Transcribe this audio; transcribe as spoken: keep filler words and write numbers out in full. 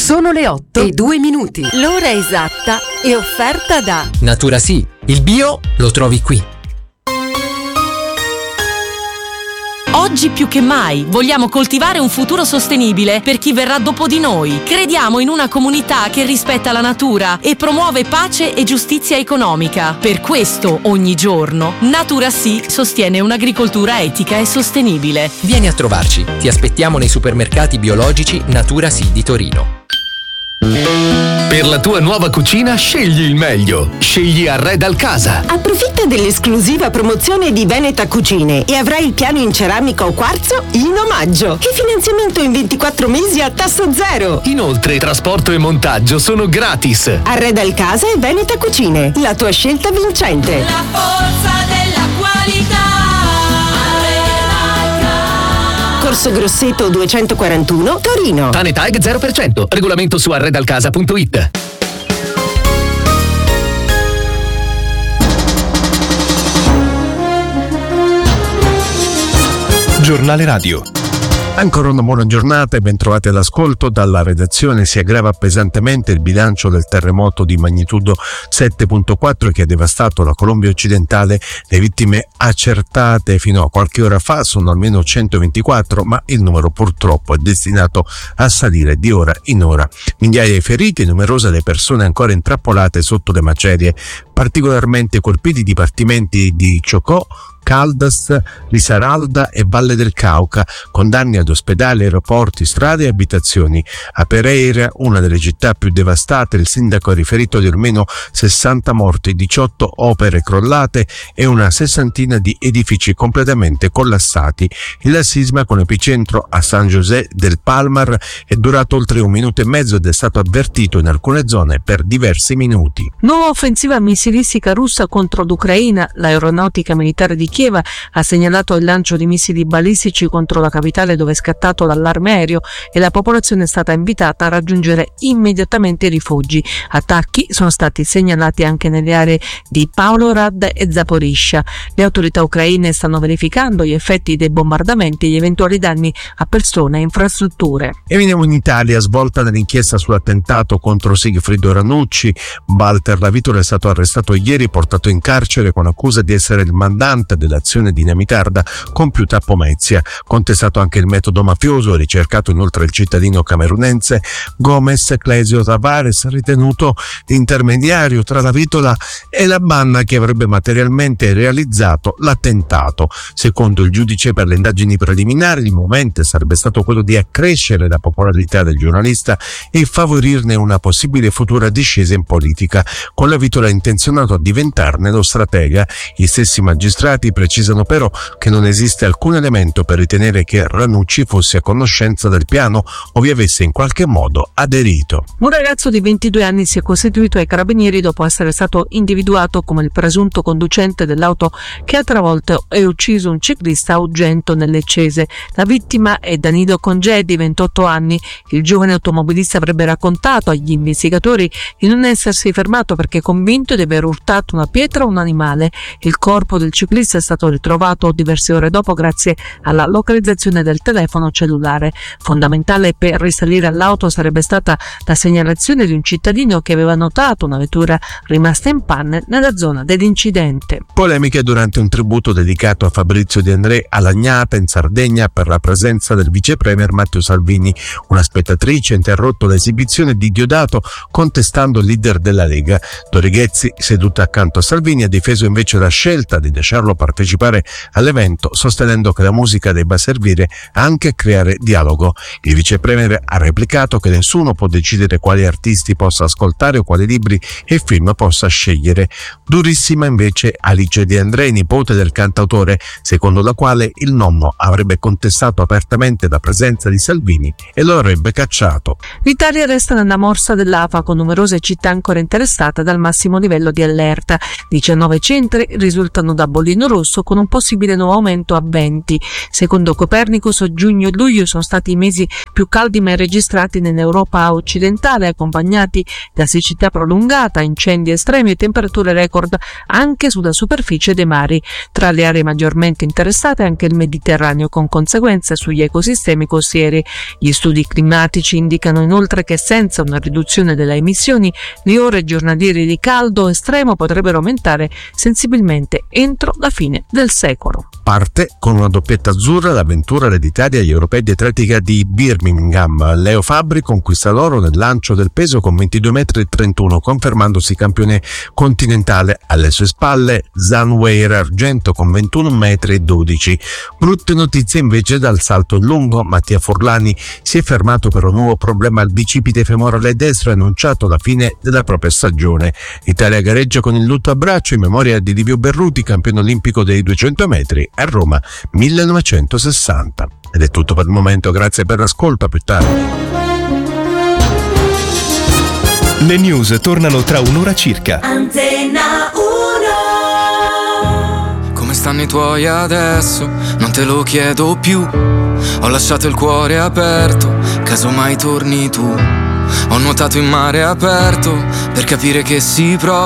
Sono le otto e due minuti. L'ora esatta è offerta da Natura Sì, il bio lo trovi qui. Oggi più che mai vogliamo coltivare un futuro sostenibile per chi verrà dopo di noi. Crediamo in una comunità che rispetta la natura e promuove pace e giustizia economica. Per questo, ogni giorno, Natura Sì sostiene un'agricoltura etica e sostenibile. Vieni a trovarci, ti aspettiamo nei supermercati biologici Natura Sì di Torino. Per la tua nuova cucina scegli il meglio. Scegli Arredal Casa. Approfitta dell'esclusiva promozione di Veneta Cucine e avrai il piano in ceramica o quarzo in omaggio. E finanziamento in ventiquattro mesi a tasso zero. Inoltre trasporto e montaggio sono gratis. Arredal Casa e Veneta Cucine, la tua scelta vincente. La forza della qualità. Corso Grosseto duecentoquarantuno, Torino. Tanetag zero per cento. Regolamento su arredalcasa punto it. Giornale Radio. Ancora una buona giornata e bentrovati all'ascolto. Dalla redazione si aggrava pesantemente il bilancio del terremoto di magnitudo sette virgola quattro che ha devastato la Colombia occidentale. Le vittime accertate fino a qualche ora fa sono almeno centoventiquattro, ma il numero purtroppo è destinato a salire di ora in ora. Migliaia di feriti e numerose le persone ancora intrappolate sotto le macerie. Particolarmente colpiti i dipartimenti di Chocó, Caldas, Risaralda e Valle del Cauca, con danni ad ospedali, aeroporti, strade e abitazioni. A Pereira, una delle città più devastate, il sindaco ha riferito di almeno sessanta morti, diciotto opere crollate e una sessantina di edifici completamente collassati. Il sisma, con epicentro a San José del Palmar, è durato oltre un minuto e mezzo ed è stato avvertito in alcune zone per diversi minuti. Nuova offensiva missilistica russa contro l'Ucraina. L'aeronautica militare di Kiev ha segnalato il lancio di missili balistici contro la capitale, dove è scattato l'allarme aereo e la popolazione è stata invitata a raggiungere immediatamente i rifugi. Attacchi sono stati segnalati anche nelle aree di Pavlograd e Zaporizhzhia. Le autorità ucraine stanno verificando gli effetti dei bombardamenti e gli eventuali danni a persone e infrastrutture. E veniamo in Italia, svolta dell'inchiesta sull'attentato contro Sigfrido Ranucci. Walter Lavitola è stato arrestato ieri, portato in carcere con accusa di essere il mandante dell'azione dinamitarda compiuta a Pomezia. Contestato anche il metodo mafioso, ricercato inoltre il cittadino camerunense Gomez Clesio Tavares, ritenuto intermediario tra la Vitola e la banda che avrebbe materialmente realizzato l'attentato. Secondo il giudice per le indagini preliminari, il momento sarebbe stato quello di accrescere la popolarità del giornalista e favorirne una possibile futura discesa in politica, con la Vitola intenzionato a diventarne lo stratega. Gli stessi magistrati precisano però che non esiste alcun elemento per ritenere che Ranucci fosse a conoscenza del piano o vi avesse in qualche modo aderito. Un ragazzo di ventidue anni si è costituito ai carabinieri dopo essere stato individuato come il presunto conducente dell'auto che ha travolto e ucciso un ciclista a Ugento nel Leccese. La vittima è Danilo Congedi, ventotto anni. Il giovane automobilista avrebbe raccontato agli investigatori di non essersi fermato perché convinto di aver urtato una pietra o un animale. Il corpo del ciclista è stato ritrovato diverse ore dopo grazie alla localizzazione del telefono cellulare. Fondamentale per risalire all'auto sarebbe stata la segnalazione di un cittadino che aveva notato una vettura rimasta in panne nella zona dell'incidente. Polemiche durante un tributo dedicato a Fabrizio De André a Lagnata in Sardegna per la presenza del vice premier Matteo Salvini. Una spettatrice ha interrotto l'esibizione di Diodato contestando il leader della Lega. Dorighezzi, seduta accanto a Salvini, ha difeso invece la scelta di lasciarlo partecipare all'evento, sostenendo che la musica debba servire anche a creare dialogo. Il vice premier ha replicato che nessuno può decidere quali artisti possa ascoltare o quali libri e film possa scegliere. Durissima invece Alice De André, nipote del cantautore, secondo la quale il nonno avrebbe contestato apertamente la presenza di Salvini e lo avrebbe cacciato. L'Italia resta nella morsa dell'A F A, con numerose città ancora interessate dal massimo livello di allerta. diciannove centri risultano da bollino rosso agosto, con un possibile nuovo aumento a venti. Secondo Copernicus, giugno e luglio sono stati i mesi più caldi mai registrati nell'Europa occidentale, accompagnati da siccità prolungata, incendi estremi e temperature record anche sulla superficie dei mari. Tra le aree maggiormente interessate anche il Mediterraneo, con conseguenze sugli ecosistemi costieri. Gli studi climatici indicano inoltre che senza una riduzione delle emissioni, le ore giornaliere di caldo estremo potrebbero aumentare sensibilmente entro la fine del secolo. Parte con una doppietta azzurra l'avventura ereditaria agli europei di atletica di Birmingham. Leo Fabbri conquista l'oro nel lancio del peso con ventidue metri e trentuno, confermandosi campione continentale. Alle sue spalle Zanweir argento con ventuno metri e dodici. Brutte notizie invece dal salto lungo. Mattia Forlani si è fermato per un nuovo problema al bicipite femorale destro e ha annunciato la fine della propria stagione. L'Italia gareggia con il lutto a braccio in memoria di Livio Berruti, campione olimpico dei duecento metri a Roma millenovecentosessanta. Ed è tutto per il momento, grazie per l'ascolto, a più tardi. Le news tornano tra un'ora circa. Antenna uno. Come stanno i tuoi adesso? Non te lo chiedo più. Ho lasciato il cuore aperto, casomai torni tu. Ho nuotato in mare aperto per capire che si prova.